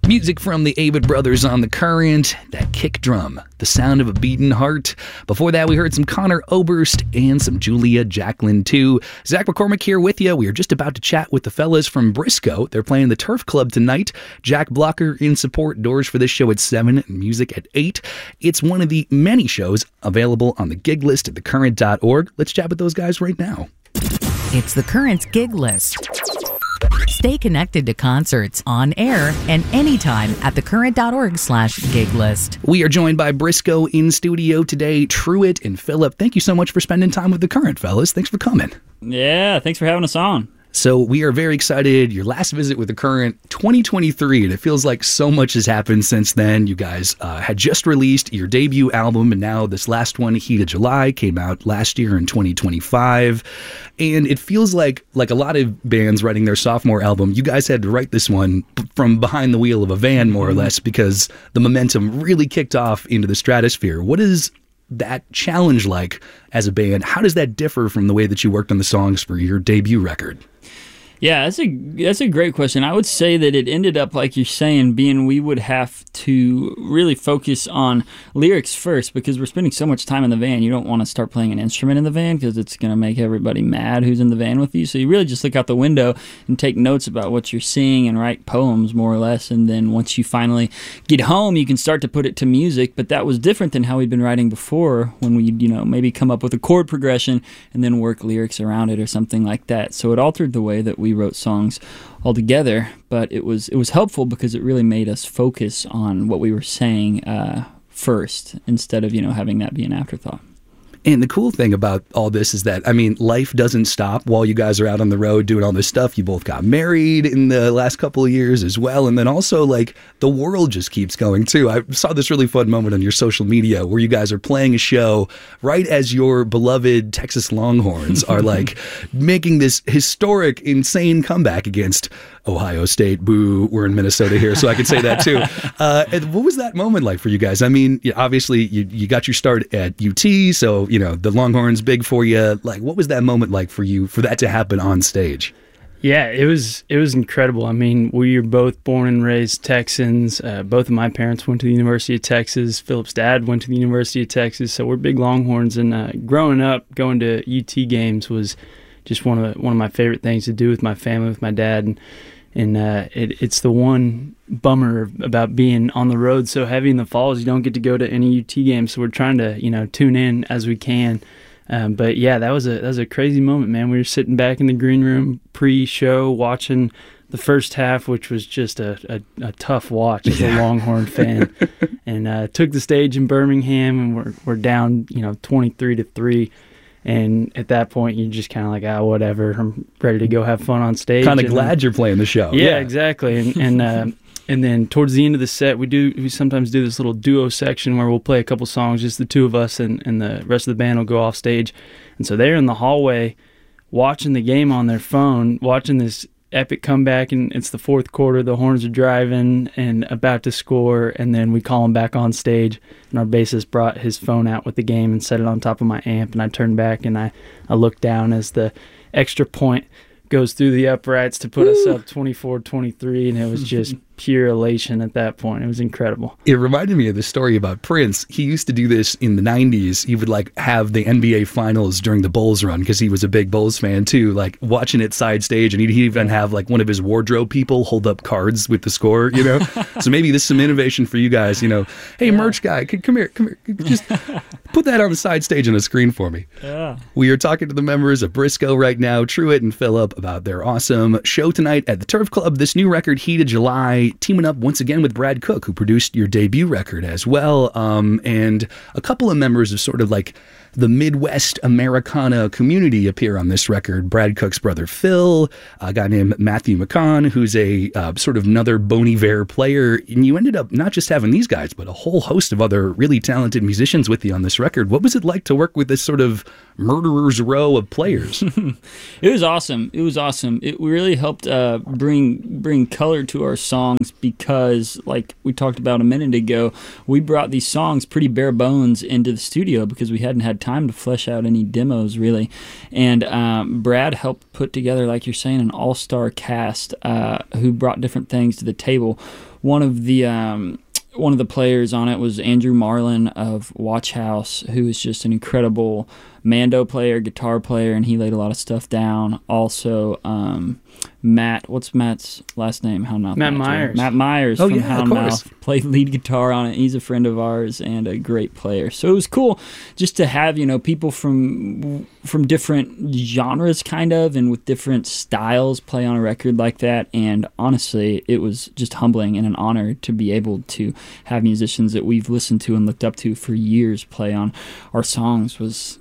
Music from the Avett Brothers on The Current, that kick drum, the sound of a beating heart. Before that, we heard some Conor Oberst and some Julia Jacqueline too. Zach McCormick here with you. We are just about to chat with the fellas from Briscoe. They're playing the Turf Club tonight. Jack Blocker in support. Doors for this show at 7 and music at 8. It's one of the many shows available on the gig list at thecurrent.org. Let's chat with those guys right now. It's The Current's gig list. Stay connected to concerts on air and anytime at thecurrent.org/gig list. We are joined by Briscoe in studio today, Truett and Philip. Thank you so much for spending time with The Current, fellas. Thanks for coming. Yeah, thanks for having us on. So we are very excited. Your last visit with The Current, 2023, and it feels like so much has happened since then. You guys had just released your debut album, and now this last one, Heat of July, came out last year in 2025. And it feels like a lot of bands writing their sophomore album, you guys had to write this one from behind the wheel of a van, more or less, because the momentum really kicked off into the stratosphere. What is that challenge like as a band? How does that differ from the way that you worked on the songs for your debut record? Yeah, that's a great question. I would say that it ended up, like you're saying, being we would have to really focus on lyrics first because we're spending so much time in the van. You don't want to start playing an instrument in the van because it's going to make everybody mad who's in the van with you. So you really just look out the window and take notes about what you're seeing and write poems, more or less. And then once you finally get home, you can start to put it to music. But that was different than how we'd been writing before when we'd, maybe come up with a chord progression and then work lyrics around it or something like that. So it altered the way that we wrote songs altogether, but it was helpful because it really made us focus on what we were saying first instead of having that be an afterthought. And the cool thing about all this is that, life doesn't stop while you guys are out on the road doing all this stuff. You both got married in the last couple of years as well. And then also, the world just keeps going, too. I saw this really fun moment on your social media where you guys are playing a show right as your beloved Texas Longhorns are, making this historic, insane comeback against Ohio State. Boo, we're in Minnesota here, so I can say that, too. And what was that moment like for you guys? Obviously, you got your start at UT, so the Longhorns big for you. What was that moment like for you, for that to happen on stage? Yeah, it was incredible. We were both born and raised Texans. Both of my parents went to the University of Texas. Philip's dad went to the University of Texas, so we're big Longhorns. And growing up, going to UT games was just one of my favorite things to do with my family, with my dad. And it's the one bummer about being on the road so heavy in the falls. You don't get to go to any UT games, so we're trying to tune in as we can. But yeah, that was a crazy moment, man. We were sitting back in the green room pre-show watching the first half, which was just a tough watch as a Longhorn fan, and took the stage in Birmingham, and we're down 23-3. And at that point, you're just kind of like, whatever. I'm ready to go have fun on stage. Kind of glad you're playing the show. Yeah, exactly. And then towards the end of the set, we sometimes do this little duo section where we'll play a couple songs, just the two of us, and the rest of the band will go off stage. And so they're in the hallway watching the game on their phone, watching this epic comeback, and it's the fourth quarter. The Horns are driving and about to score, and then we call them back on stage, and our bassist brought his phone out with the game and set it on top of my amp, and I turned back and I looked down as the extra point goes through the uprights to put us up 24-23, and it was just pure elation at that point. It was incredible. It reminded me of the story about Prince. He used to do this in the 90s. He would have the NBA finals during the Bulls run because he was a big Bulls fan too, watching it side stage, and he'd even have one of his wardrobe people hold up cards with the score, So maybe this is some innovation for you guys, Hey, merch guy, come here. Just put that on the side stage on a screen for me. Yeah. We are talking to the members of Briscoe right now, Truett and Philip, about their awesome show tonight at the Turf Club. This new record, Heat of July, teaming up once again with Brad Cook, who produced your debut record as well, and a couple of members of sort of the Midwest Americana community appear on this record. Brad Cook's brother Phil, a guy named Matthew McCon, who's a sort of another Bon Iver player, and you ended up not just having these guys, but a whole host of other really talented musicians with you on this record. What was it like to work with this sort of murderer's row of players? It was awesome. It really helped bring color to our songs songs because, like we talked about a minute ago, we brought these songs pretty bare bones into the studio because we hadn't had time to flesh out any demos really. And Brad helped put together, like you're saying, an all-star cast who brought different things to the table. One of the players on it was Andrew Marlin of Watch House, who is just an incredible mando player, guitar player, and he laid a lot of stuff down. Also, Matt, what's Matt's last name? Houndmouth. Matt Myers. Matt Myers from Houndmouth played lead guitar on it. He's a friend of ours and a great player. So it was cool just to have, people from different genres kind of and with different styles play on a record like that. And honestly, it was just humbling and an honor to be able to have musicians that we've listened to and looked up to for years play on our songs.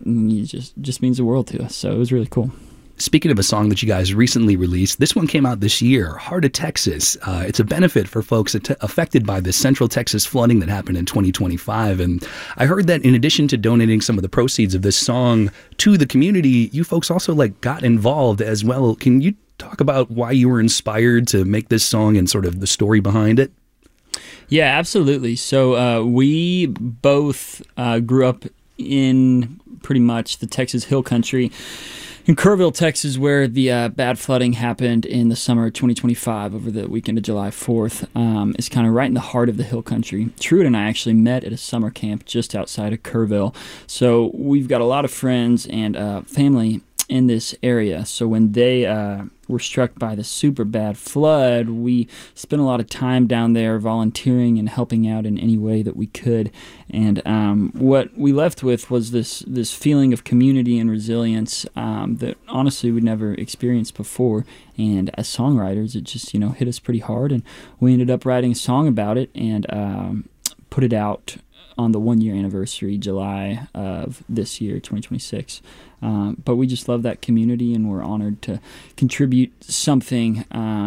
Just means the world to us. So it was really cool. Speaking of a song that you guys recently released, this one came out this year, Heart of Texas. It's a benefit for folks affected by the Central Texas flooding that happened in 2025. And I heard that in addition to donating some of the proceeds of this song to the community, you folks also got involved as well. Can you talk about why you were inspired to make this song and sort of the story behind it? Yeah, absolutely. So we both grew up in pretty much the Texas Hill Country. In Kerrville, Texas, where the bad flooding happened in the summer of 2025 over the weekend of July 4th, is kind of right in the heart of the hill country. Truett and I actually met at a summer camp just outside of Kerrville. So we've got a lot of friends and family in this area. So when they were struck by the super bad flood, we spent a lot of time down there volunteering and helping out in any way that we could. And what we left with was this feeling of community and resilience that honestly we'd never experienced before. And as songwriters, it just hit us pretty hard, and we ended up writing a song about it and put it out on the 1-year anniversary, July of this year, 2026. But we just love that community, and we're honored to contribute something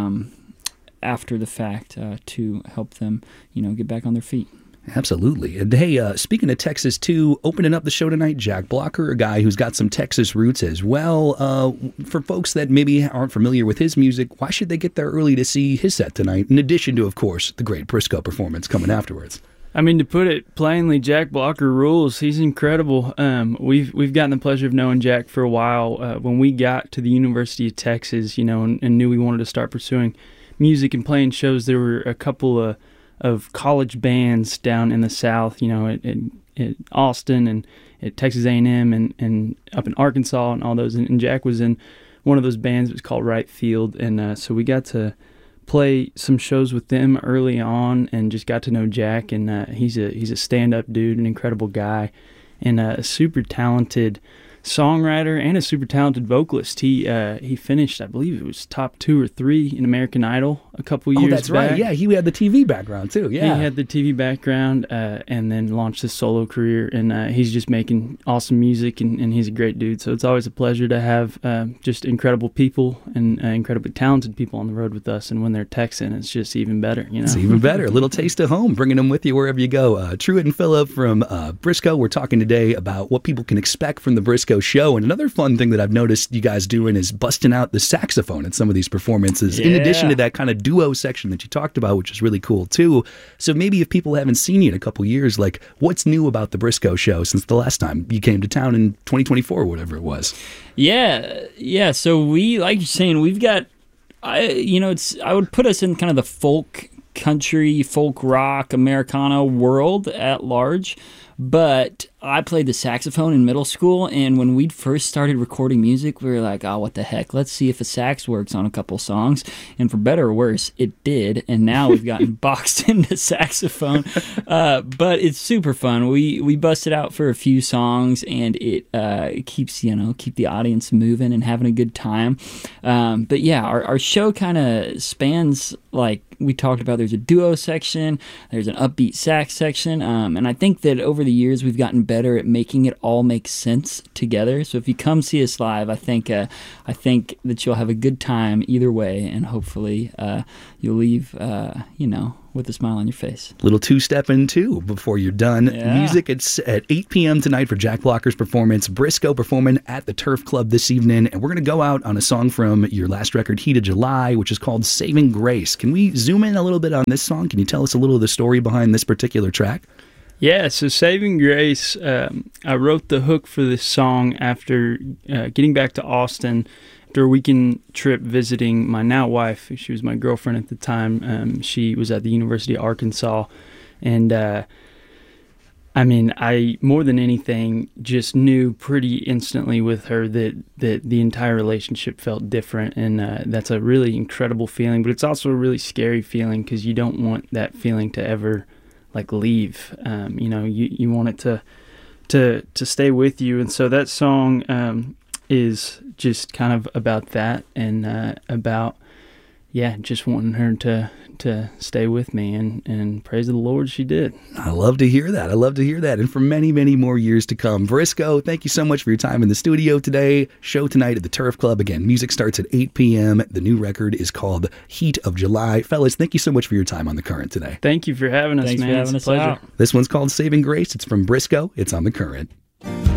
after the fact to help them, get back on their feet. Absolutely. And hey, speaking of Texas too, opening up the show tonight, Jack Blocker, a guy who's got some Texas roots as well. For folks that maybe aren't familiar with his music, why should they get there early to see his set tonight, in addition to, of course, the great Briscoe performance coming afterwards? I mean, to put it plainly, Jack Blocker rules. He's incredible. We've gotten the pleasure of knowing Jack for a while. When we got to the University of Texas, and knew we wanted to start pursuing music and playing shows, there were a couple of college bands down in the South, at Austin and at Texas A&M and up in Arkansas and all those. And Jack was in one of those bands. It was called Right Field. And so we got to play some shows with them early on and just got to know Jack. And he's a stand-up dude, an incredible guy, and a super talented songwriter and a super talented vocalist. He finished, I believe it was top 2 or 3 in American Idol a couple years back. Oh, that's right. Yeah, he had the TV background too. Yeah, he had the TV background and then launched his solo career, and he's just making awesome music, and he's a great dude. So it's always a pleasure to have just incredible people and incredibly talented people on the road with us. And when they're Texan, it's just even better. It's even better. A little taste of home, bringing them with you wherever you go. Truett and Phillip from Briscoe. We're talking today about what people can expect from the Briscoe show. And another fun thing that I've noticed you guys doing is busting out the saxophone at some of these performances, in addition to that kind of duo section that you talked about, which is really cool too. So maybe if people haven't seen you in a couple years, what's new about the Briscoe show since the last time you came to town in 2024 or whatever it was? Yeah. So we, like you're saying, we've got, I would put us in kind of the folk country, folk rock, Americana world at large. But I played the saxophone in middle school, and when we first started recording music, we were like, oh, what the heck? Let's see if a sax works on a couple songs. And for better or worse, it did. And now we've gotten boxed into saxophone. But it's super fun. We busted out for a few songs, and it keeps, keep the audience moving and having a good time. But yeah, our show kind of spans, like we talked about. There's a duo section, there's an upbeat sax section. And I think that over over the years, we've gotten better at making it all make sense together. So if you come see us live, I think that you'll have a good time either way, and hopefully you'll leave, with a smile on your face. Little two-step in, too, before you're done. Yeah. Music at 8 p.m. tonight for Jack Blocker's performance. Briscoe performing at the Turf Club this evening. And we're going to go out on a song from your last record, Heat of July, which is called Saving Grace. Can we zoom in a little bit on this song? Can you tell us a little of the story behind this particular track? Yeah, so Saving Grace, I wrote the hook for this song after getting back to Austin after a weekend trip visiting my now wife. She was my girlfriend at the time. She was at the University of Arkansas. And I more than anything just knew pretty instantly with her that the entire relationship felt different. And that's a really incredible feeling. But it's also a really scary feeling because you don't want that feeling to ever leave. You want it to stay with you. And so that song is just kind of about that, and about just wanting her to stay with me, and praise the Lord she did. I love to hear that. And for many, many more years to come. Briscoe, thank you so much for your time in the studio today. Show tonight at the Turf Club. Again, music starts at 8 p.m. The new record is called Heat of July. Fellas, thank you so much for your time on The Current today. Thank you for having us, Thanks man. for having it's us a pleasure. out. This one's called Saving Grace. It's from Briscoe. It's on The Current.